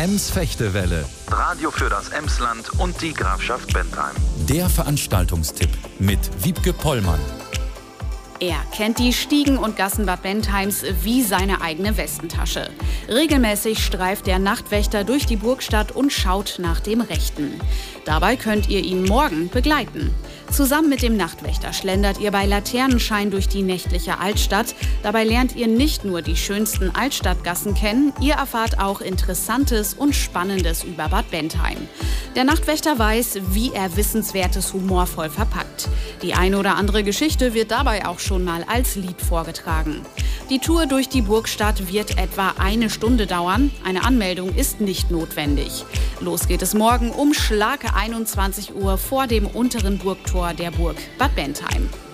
Ems-Fechtewelle. Radio für das Emsland und die Grafschaft Bentheim. Der Veranstaltungstipp mit Wiebke Pollmann. Er kennt die Stiegen und Gassen Bad Bentheims wie seine eigene Westentasche. Regelmäßig streift der Nachtwächter durch die Burgstadt und schaut nach dem Rechten. Dabei könnt ihr ihn morgen begleiten. Zusammen mit dem Nachtwächter schlendert ihr bei Laternenschein durch die nächtliche Altstadt. Dabei lernt ihr nicht nur die schönsten Altstadtgassen kennen, ihr erfahrt auch Interessantes und Spannendes über Bad Bentheim. Der Nachtwächter weiß, wie er Wissenswertes humorvoll verpackt. Die eine oder andere Geschichte wird dabei auch schon mal als Lied vorgetragen. Die Tour durch die Burgstadt wird etwa 1 Stunde dauern. Eine Anmeldung ist nicht notwendig. Los geht es morgen um Schlag 21 Uhr vor dem unteren Burgtor der Burg Bad Bentheim.